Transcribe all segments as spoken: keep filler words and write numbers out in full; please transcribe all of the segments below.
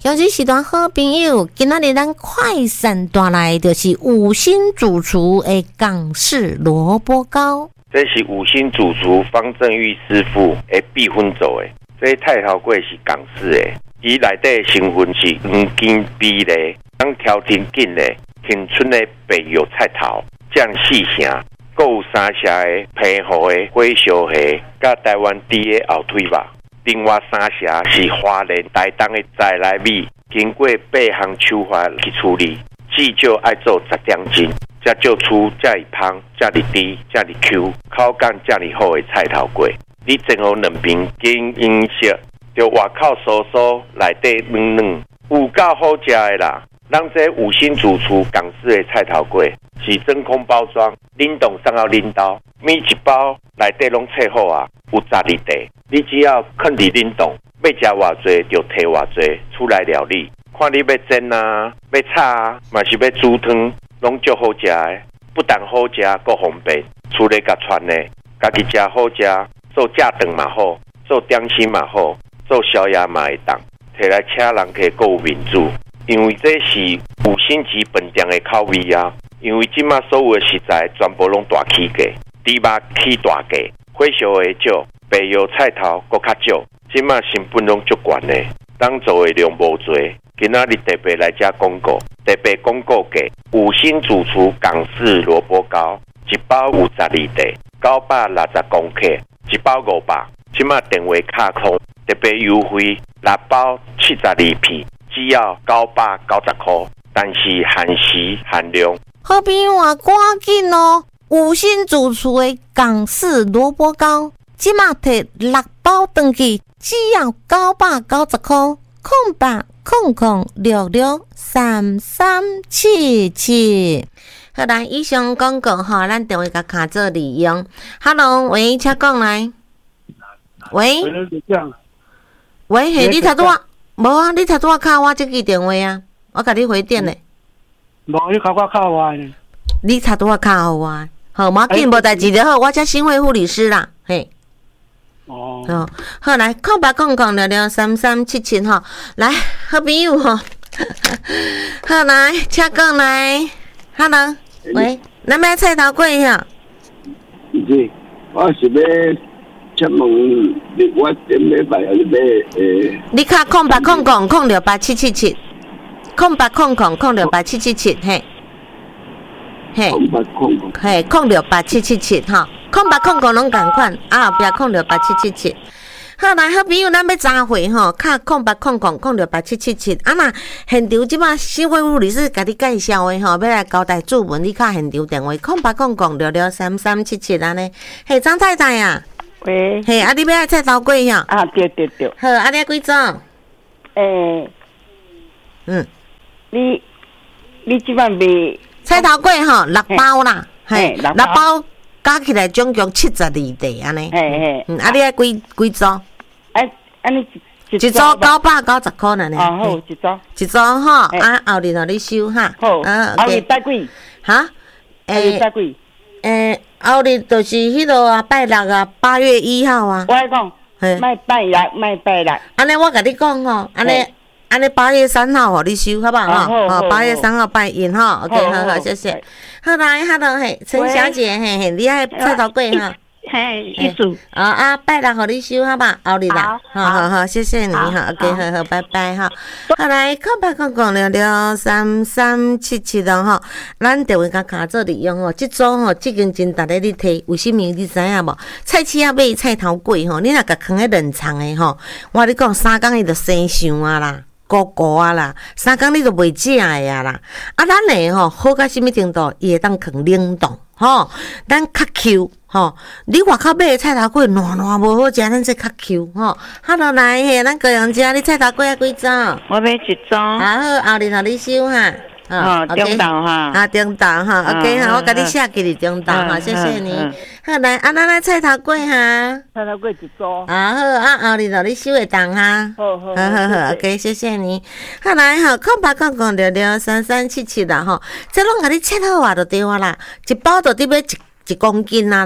尤其是段好朋友，今仔日咱快闪带来就是五星主厨的港式萝卜糕。 这是五星主厨方正玉师傅的必分做的。这菜头粿是港式的，伊内底成分是黄金比例，当调真紧的，新春的白油菜头，酱四成，还有三社的平湖的火烧虾，甲台湾猪的后腿肉。另外三社是花莲台东的在来米，经过八项手法去处理，至少爱做十点钟，才做出这么香、这么甜、这么 Q， 口感这么好的菜头粿。你蒸好两边经颜色，就外口酥酥，内底软软，有够好食的啦！咱这五星主厨港式的菜头粿是真空包装，冷冻送到恁兜，每一包内底拢切好啊，有十二块。你只要放伫冷冻，要食偌济就摕偌济出来料理。看你要蒸啊，要炒啊，嘛是要煮汤，拢足好食的。不但好食，阁方便，厝里甲传的，家己食好食。做炸饭嘛好，做点心嘛好，做宵夜嘛会当，摕来请人客阁有面子。因为这是五星级饭店的口味啊。因为即马所有的食材全部拢大起价，猪肉起大价，火烧的少，白油菜头阁较少。即马成本拢足悬的，当做的量无多。今仔日特别来遮广告，特别广告价，五星主厨港式萝卜糕，一包有十二块，九百六十公克。一包五百，即马电话卡空，特别优惠，六包七十二片，只要九百九十块，但是限时限量。 好朋友啊，赶紧哦！五星主厨的港式萝卜糕，即马摕六包回去，只要九百九十块，空八空空六六三三七七。好啦，以上广告吼，咱电话甲卡做利用。Hello， 喂，请讲来。喂，喂，嘿，你头拄啊？无啊，你头拄啊敲我这支电话啊，我甲你回电咧。 无，你敲我敲我呢。 你头拄啊敲我，好，无紧，无代志就好，我才新会护理师啦，嘿。哦。哦，好来，空白空空六六三三七七吼，来，好朋友吼，好来，请讲来。Hello。喂，咱买菜头粿呀？ 是，我是要请问你，我点要买还是要诶？ 你卡空八空空空六八七七七，空八空空空六八七七七，嘿，嘿， 空八空空， 嘿，空六八七七七哈，空八空空拢共款，啊后壁空六八七七七。好来，好朋友，咱要查回吼，卡空八空空空六八七七七。啊那现场即马新会护理师甲你介绍的吼，要来交代注文，你卡现场电话空八空空六六三三七七安尼。嘿，张太太啊， 喂， 嘿，啊你要爱菜头粿呀？ 啊对对对。 好，啊你几种？ 诶， 嗯， 你你即摆卖菜头粿吼六包啦，嘿， 六包。加起来总共七十二块安尼， 嘿嘿， 嗯，啊，你爱几几组？ 哎，安尼一一组九百九十块呢？ 哦，好，一组， 一组吼，啊，后日互你收哈。 好，后日拜几？ 哈？ 诶，拜几？ 诶，后日就是迄落啊，拜六啊，八月一号啊。 我来讲，卖拜六，卖拜六。 安尼我甲你讲吼，安尼。安尼八月三号，互你收，好不好？哈，好，八月三号拜一哈。OK， 好好，谢谢。好来 ，Hello， 嘿，陈小姐，嘿嘿，你爱菜头粿哈？ 嘿，一组。 啊啊，拜六互你收，好吧？后日啦，好好好，谢谢你哈。OK， 好好，拜拜哈。好来，空白空空六六三三七七咯吼，咱电话甲卡做利用吼，即组吼，即间真值得你摕，为什么你知影无？菜市仔买菜头粿吼，你若甲放喺冷藏的吼，我你讲三工伊就生馊啊啦。糊糊啊啦，三工你都袂食的啊啦，啊咱诶吼好到什么程度？伊会当放冷冻吼，咱较 Q 吼，你外口买的菜头粿烂烂无好食，咱这较 Q 吼。好落来嘿，咱高阳姐，你菜头粿啊几组？ 我买一组。 啊好，后日互你收哈。 哦，中昼哈。 啊，中昼哈 ，OK 哈，我甲你写记哩中昼哈，谢谢你。好来，啊，咱来菜头粿哈。 菜头粿一组。 啊好，啊后日互你收会当哈。 好好好好好 ，OK， 谢谢你。好来吼，空八空空六六三三七七啦吼，这拢甲你切好啊，就对啊啦，一包就得要一一公斤啊啦，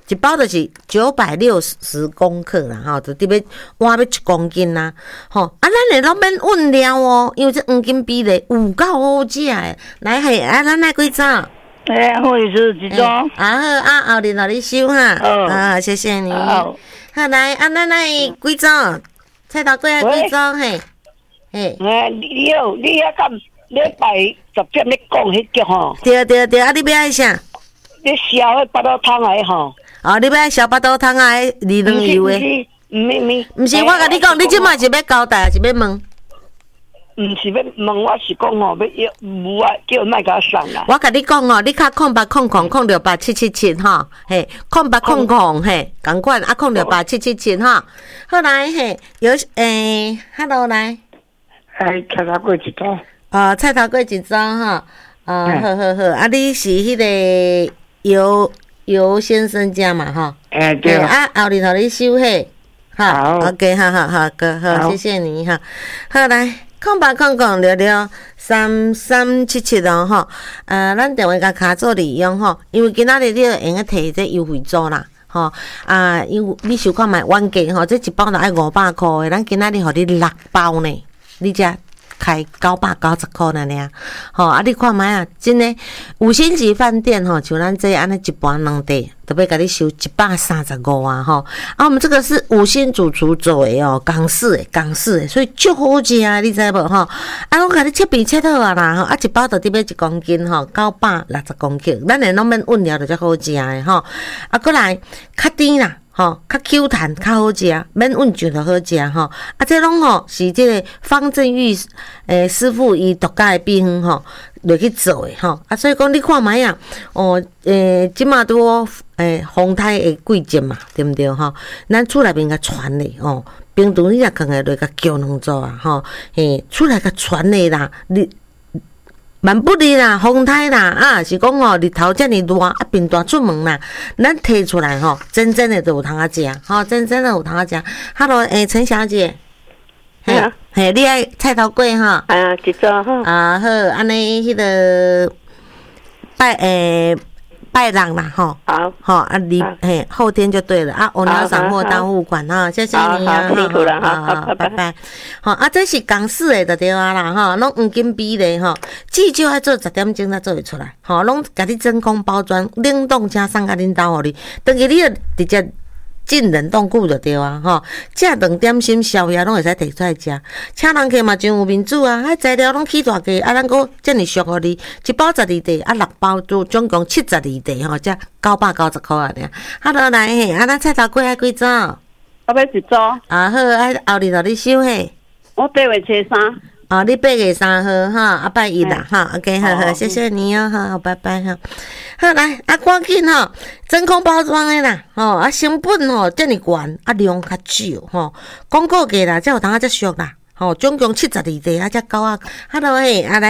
一包就是九百六十公克啦，吼，就特别换要一公斤啦，吼，啊，咱诶拢免温料哦，因为这黄金比例有够好食诶。来嘿，啊，咱来几张？ 哎，好意思，一张。 啊好，啊后日让你收哈。 哦。 啊，谢谢你。 好。 好来，啊，咱来几张？菜头粿啊，几张嘿？嘿。 哎，你好，你遐敢礼拜十点你讲迄个吼？ 对对对，啊，你要爱啥？ 你烧迄八刀汤诶吼？ 哦，你要爱烧巴肚汤啊？二两油诶？ 毋是，毋是， 毋是，我甲你讲，你即摆是要交代，还是要问？ 毋是要问，我是讲吼，要要有啊，叫莫甲我送啦。 我甲你讲哦，你卡空八空空空六八七七七吼，嘿，空八空空嘿，共款啊，空六八七七七吼。好来嘿，有诶 ，hello 来， 哎，菜头粿一张。 哦，菜头粿一张哈，哦，好好好，啊，你是迄个尤尤先生家嘛吼？ 哎，对啊，后日互你收嘿， 好 ，OK， 好好好，哥，好，谢谢你哈。好来。空八空空六六三三七七哦吼，呃，咱电话甲卡做利用吼，因为今仔日你就用个摕这优惠组啦，吼啊，因为你想看卖原价吼，这一包就爱五百箍的，咱今仔日互你六包呢，你才开九百九十箍呢尔，吼啊，你看卖啊，真诶五星级饭店吼，像咱这安尼一盘两地。特别给你收一百三十五啊吼，啊，我们这个是五星主厨做的哦，港式的港式的，所以足好食啊，你知无吼？啊，我给你切片切好啊啦吼，啊，一包就得要一公斤吼，九百六十公克，咱诶拢免温料就足好食的吼。啊，过来较甜啦。吼，较 Q 弹，较好食，免温就就好食吼。啊，这拢吼是这个方正玉诶师傅伊独家诶秘方吼落去做诶吼。啊，所以讲你看卖啊，哦诶，即马都诶风台会季节嘛，对毋对吼？咱厝内面甲传咧哦，冰冻你也放下落甲叫两做啊吼。嘿，厝内甲传咧啦，你。万不利啦，风台啦，啊，是讲吼日头遮尔热，啊，冰大出门啦，咱摕出来吼，真正的都有通啊食，吼，真正的有通啊食。Hello， 诶、欸，陈小姐，嘿，嘿，你爱菜头粿哈？ 啊，一张哈。 啊好，安尼迄个拜诶。拜郎啦，吼， 好， 好啊，你嘿后天就对了啊，我鸟散货当物管哈，谢谢你啊， 辛苦了哈，好，拜拜，好啊，这是港式的就对啊啦，哈，拢黄金比例吼，至少要做十点钟才做会出来，吼，拢甲你真空包装，冷冻加送甲恁兜互你，等于你就直接。进冷冻库就对啊，吼，食两点心宵夜拢会使摕出来食，请人客嘛真有面子啊，迄材料拢起大价，啊，咱阁遮尔俗互你，一包十二袋，啊，六包都总共七十二袋吼，才九百九十箍啊尔。Hello， 来嘿，啊，咱菜头粿爱几种？ 我要一组。 啊好，啊后日互你收嘿。 我八月初三。 哦，你八月三号哈，啊拜一啦哈 ，OK， 好好，谢谢你哦，好，拜拜哈。好来，啊赶紧吼，真空包装的啦，吼啊成本吼遮尔悬，啊量较少吼，广告价啦，才有当啊才俗啦，吼总共七十二袋啊才够啊。Hello 嘿，啊来。